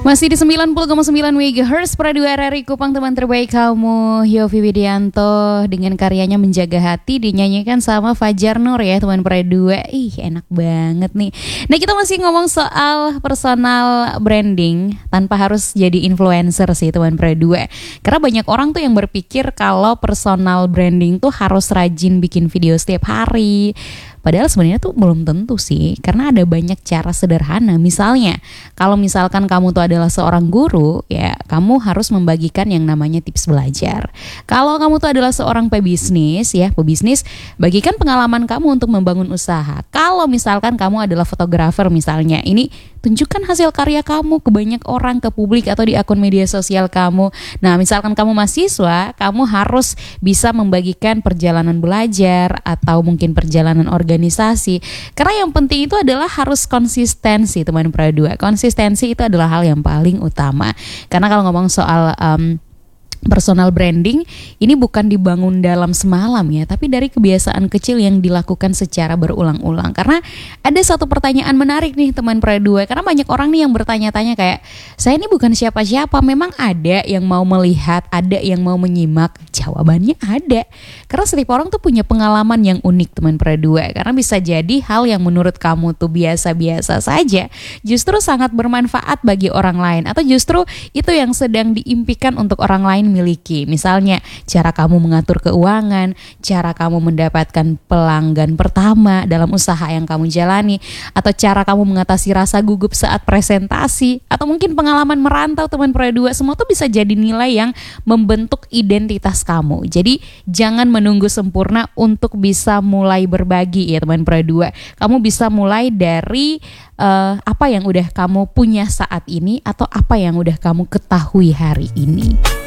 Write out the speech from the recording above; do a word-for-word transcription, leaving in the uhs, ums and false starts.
Masih di sembilan puluh koma sembilan megahertz Radio R R I Kupang, teman terbaik kamu Yofi Widianto dengan karyanya Menjaga Hati, dinyanyikan sama Fajar Nur ya teman Pradua. Ih enak banget nih. Nah kita masih ngomong soal personal branding tanpa harus jadi influencer sih teman Pradua. Karena banyak orang tuh yang berpikir kalau personal branding tuh harus rajin bikin video setiap hari. Padahal sebenarnya tuh belum tentu sih, karena ada banyak cara sederhana. Misalnya, kalau misalkan kamu tuh adalah seorang guru, ya kamu harus membagikan yang namanya tips belajar. Kalau kamu tuh adalah seorang pebisnis, ya pebisnis, bagikan pengalaman kamu untuk membangun usaha. Kalau misalkan kamu adalah fotografer misalnya, ini tunjukkan hasil karya kamu ke banyak orang, ke publik atau di akun media sosial kamu. Nah, misalkan kamu mahasiswa, kamu harus bisa membagikan perjalanan belajar atau mungkin perjalanan organisasi. Karena yang penting itu adalah harus konsistensi teman Pradua. Konsistensi itu adalah hal yang paling utama. Karena kalau ngomong soal um, personal branding ini bukan dibangun dalam semalam ya, tapi dari kebiasaan kecil yang dilakukan secara berulang-ulang. Karena ada satu pertanyaan menarik nih teman Pradua, karena banyak orang nih yang bertanya-tanya kayak, saya ini bukan siapa-siapa, memang ada yang mau melihat, ada yang mau menyimak? Jawabannya ada, karena setiap orang tuh punya pengalaman yang unik teman Pradua. Karena bisa jadi hal yang menurut kamu tuh biasa-biasa saja justru sangat bermanfaat bagi orang lain, atau justru itu yang sedang diimpikan untuk orang lain miliki. Misalnya cara kamu mengatur keuangan, cara kamu mendapatkan pelanggan pertama dalam usaha yang kamu jalani, atau cara kamu mengatasi rasa gugup saat presentasi, atau mungkin pengalaman merantau teman Pradua. Semua tuh bisa jadi nilai yang membentuk identitas kamu. Jadi jangan menunggu sempurna untuk bisa mulai berbagi ya teman Pradua. Kamu bisa mulai dari uh, apa yang udah kamu punya saat ini, atau apa yang udah kamu ketahui hari ini.